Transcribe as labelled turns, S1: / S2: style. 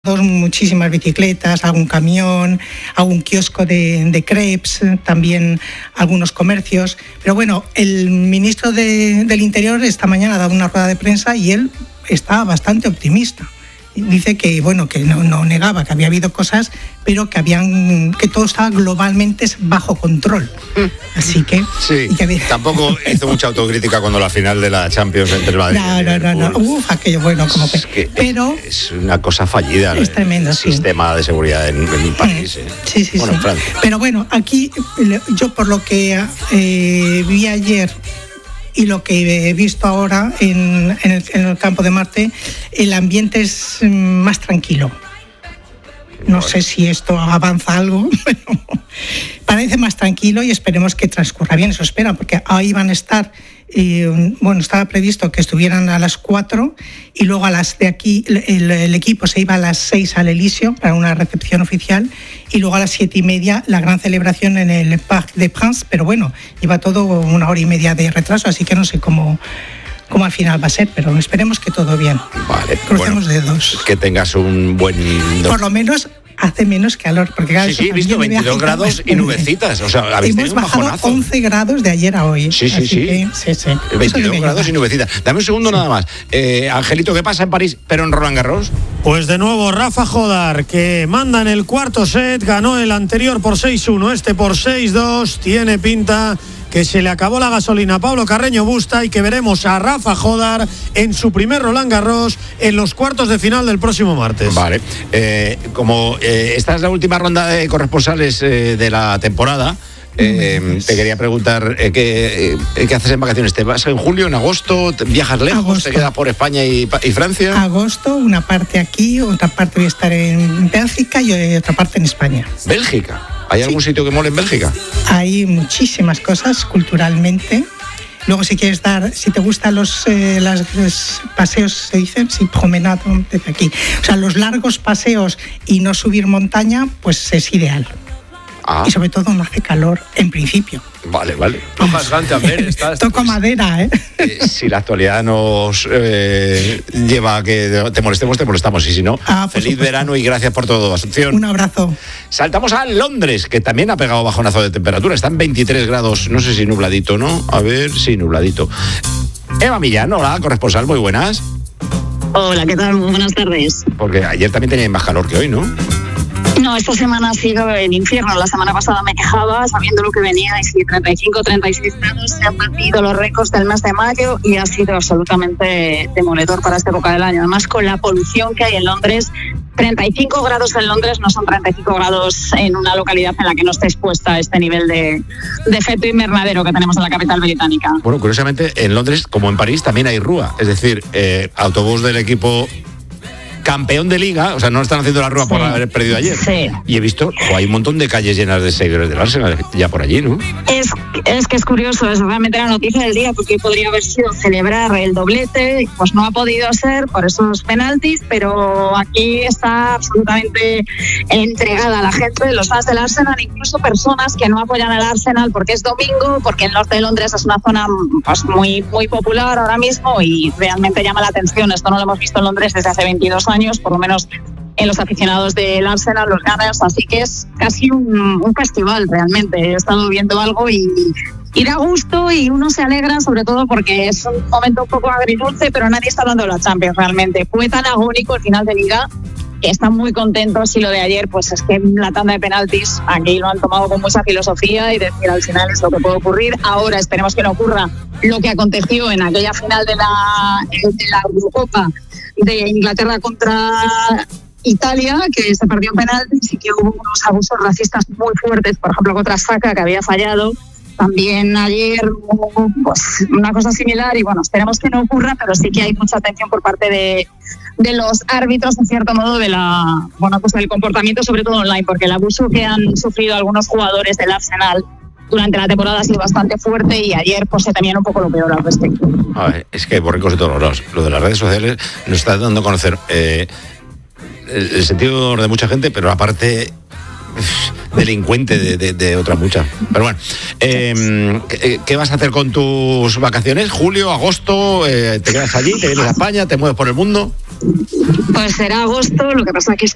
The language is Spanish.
S1: lados muchísimas bicicletas, algún camión, algún kiosco de crepes, también algunos comercios. Pero bueno, el ministro del Interior esta mañana ha dado una rueda de prensa y él está bastante optimista. Dice que bueno, que no negaba que había habido cosas, pero que todo estaba globalmente bajo control. Así que
S2: sí, tampoco hizo mucha autocrítica cuando la final de la Champions entre el Madrid y el Liverpool.
S1: Aquello bueno, como que pero
S2: es una cosa fallida.
S1: Es tremendo,
S2: el sistema de seguridad en mi país.
S1: Sí.
S2: Bueno, en Francia.
S1: Pero bueno, aquí yo por lo que vi ayer y lo que he visto ahora en el campo de Marte, el ambiente es más tranquilo. No sé si esto avanza algo, pero parece más tranquilo y esperemos que transcurra bien. Eso espera, porque ahí van a estar, estaba previsto que estuvieran a las 4 y luego a las de aquí el equipo se iba a las 6 al Elíseo para una recepción oficial y luego a las 7:30 la gran celebración en el Parc des Princes, pero bueno, lleva todo 1 hora y media de retraso, así que no sé cómo al final va a ser, pero esperemos que todo bien.
S2: Vale.
S1: Crucemos dedos.
S2: Que tengas un buen...
S1: Por lo menos hace menos calor, porque cada
S2: he visto 22 grados y nubecitas, o sea, habéis tenido un bajonazo.
S1: Hemos bajado 11 grados de ayer a hoy.
S2: Sí. 22 grados y nubecitas. Dame un segundo nada más. Angelito, ¿qué pasa en París, pero en Roland Garros?
S3: Pues de nuevo Rafa Jodar, que manda en el cuarto set, ganó el anterior por 6-1, este por 6-2, tiene pinta que se le acabó la gasolina a Pablo Carreño Busta y que veremos a Rafa Jodar en su primer Roland Garros en los cuartos de final del próximo martes.
S2: Vale, como esta es la última ronda de corresponsales de la temporada, te quería preguntar ¿qué haces en vacaciones? ¿Te vas en julio, en agosto? ¿Viajas lejos?
S1: Agosto.
S2: ¿Te quedas por España y Francia?
S1: Agosto, una parte aquí, otra parte voy a estar en Bélgica y otra parte en España.
S2: ¿Bélgica? ¿Hay algún sitio que mole en Bélgica?
S1: Hay muchísimas cosas culturalmente. Luego, si te gustan los paseos, se dicen, promenado desde aquí. O sea, los largos paseos y no subir montaña, pues es ideal. Y sobre todo no hace calor en principio.
S2: Vale.
S1: Toco madera,
S2: Si la actualidad nos lleva a que te molestamos. Y si no, feliz verano y gracias por todo, Asunción.
S1: Un abrazo.
S2: Saltamos a Londres, que también ha pegado bajonazo de temperatura. Está en 23 grados, no sé si nubladito, ¿no? A ver, sí, nubladito. Eva Millán, hola, corresponsal, muy buenas.
S4: Hola, ¿qué tal? Muy buenas tardes.
S2: Porque ayer también tenía más calor que hoy, ¿no?
S4: No, esta semana ha sido el infierno. La semana pasada me quejaba sabiendo lo que venía y sí, 35, 36 grados, se han batido los récords del mes de mayo y ha sido absolutamente demoledor para esta época del año. Además, con la polución que hay en Londres, 35 grados en Londres no son 35 grados en una localidad en la que no esté expuesta a este nivel de efecto invernadero que tenemos en la capital británica.
S2: Bueno, curiosamente, en Londres, como en París, también hay rúa. Es decir, autobús del equipo campeón de liga, o sea, no están haciendo la rúa por haber perdido ayer.
S4: Sí.
S2: Y he visto, hay un montón de calles llenas de seguidores del Arsenal ya por allí, ¿no?
S4: Es que es curioso, es realmente la noticia del día, porque podría haber sido celebrar el doblete, pues no ha podido ser por esos penaltis, pero aquí está absolutamente entregada la gente, los fans del Arsenal, incluso personas que no apoyan al Arsenal porque es domingo, porque el norte de Londres es una zona pues, muy, muy popular ahora mismo y realmente llama la atención. Esto no lo hemos visto en Londres desde hace 22 años, por lo menos en los aficionados del Arsenal, los Gunners, así que es casi un festival realmente. He estado viendo algo y da gusto y uno se alegra, sobre todo porque es un momento un poco agridulce, pero nadie está hablando de la Champions realmente. Fue tan agónico el final de Liga que están muy contentos y lo de ayer, pues es que la tanda de penaltis aquí lo han tomado con mucha filosofía y decir al final es lo que puede ocurrir. Ahora esperemos que no ocurra lo que aconteció en aquella final de la Eurocopa de Inglaterra contra Italia, que se perdió en penaltis y que hubo unos abusos racistas muy fuertes, por ejemplo contra Saka, que había fallado. También ayer hubo pues, una cosa similar y bueno, esperemos que no ocurra, pero sí que hay mucha atención por parte de los árbitros, en cierto modo, del comportamiento, sobre todo online, porque el abuso que han sufrido algunos jugadores del Arsenal durante la temporada ha sido bastante fuerte y ayer pues se temían un poco lo peor al respecto.
S2: A ver, es que borricos de todos los lados. Lo de las redes sociales nos está dando a conocer el sentido de mucha gente, pero aparte delincuente de otra mucha. Pero bueno, ¿qué vas a hacer con tus vacaciones? ¿Julio, agosto? ¿Te quedas allí? ¿Te vienes a España? ¿Te mueves por el mundo?
S4: Pues será agosto, lo que pasa que es